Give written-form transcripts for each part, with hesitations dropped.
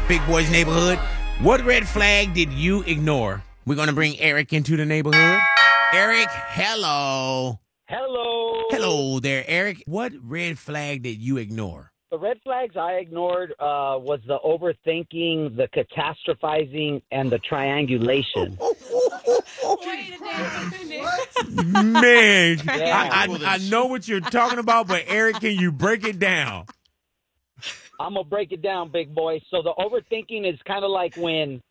Big Boy's Neighborhood. What red flag did you ignore? We're going to bring Eric into the neighborhood. Eric, hello. Hello. Hello there, Eric. What red flag did you ignore? The red flags I ignored was the overthinking, the catastrophizing, and the triangulation. Man, Yeah. I know what you're talking about, but Eric, can you break it down? I'm going to break it down, big boy. So the overthinking is kind of like when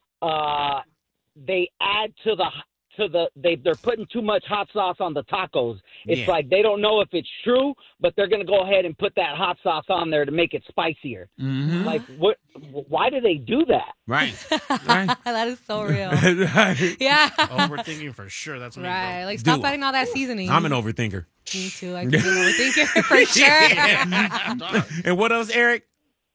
they add they're putting too much hot sauce on the tacos. It's like they don't know if it's true, but they're going to go ahead and put that hot sauce on there to make it spicier. Mm-hmm. Like, why do they do that? Right. That is so real. Yeah. Overthinking for sure. That's what Right. Like, Dude, stop adding all that seasoning. I'm an overthinker. Me too. I can be an overthinker for sure. And what else, Eric?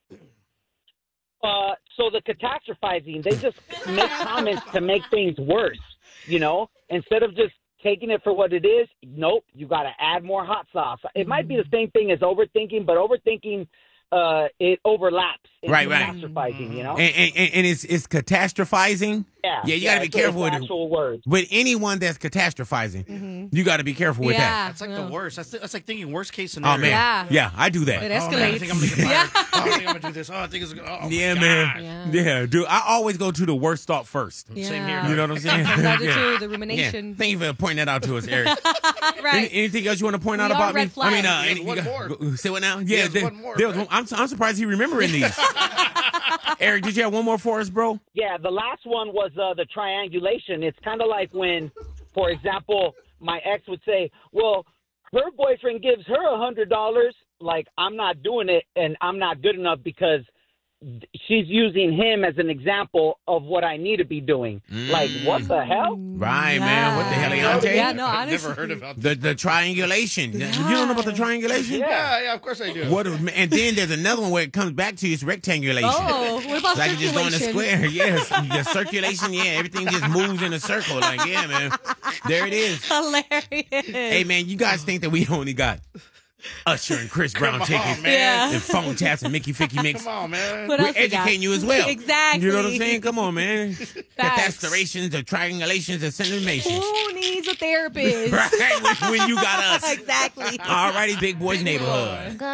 So the catastrophizing, they just make comments to make things worse, you know? Instead of just taking it for what it is, nope, you got to add more hot sauce. It might be the same thing as overthinking, but overthinking, it overlaps into Right. catastrophizing, you know? And it's catastrophizing. Yeah, you got to be careful with actual words. With anyone that's catastrophizing. You got to be careful with that. That's like the worst. That's like thinking worst case Oh scenario. man, yeah, I do that. It Man, I escalates. think I'm gonna get fired. I think I'm gonna do this. I think it's oh Yeah, my man. gosh. Yeah, dude. I always go to the worst thought first. Same here. You know what I'm saying? That is Yeah. true, the Yeah. rumination. Thank you for pointing that out to us, Eric. Right. Anything else you want to point out We are about me? red flags. There's one more. Say what now? There's there- one more, there was right? one- I'm surprised he remembering these. Eric, did you have one more for us, bro? Yeah, the last one was the triangulation. It's kind of like when, for example, my ex would say, well, her boyfriend gives her $100. Like, I'm not doing it, and I'm not good enough because she's using him as an example of what I need to be doing. Like, what the hell? Right, man. What the hell, Leonte? Yeah, no, I've honestly. never heard about that. The triangulation. You don't know about the triangulation? Yeah, of course I do. What? And then there's another one where it comes back to you. It's rectangulation. Oh, what about Like you're just going circulation? a square. Yes. The circulation, yeah. Everything just moves in a circle. Like, yeah, man. There it is. Hilarious. Hey, man, you guys think that we only got Usher and Chris Brown Come on, tickets man. Yeah. and phone taps and Mickey Ficky Mix? Come on, man. What We're else we got? educating you as well. Exactly. You know what I'm saying? Come on, man. Facts. Catastrorations, the triangulations, and cinemations. Who needs a therapist? Right, when you got us. Exactly. All righty, Big Boys Neighborhood.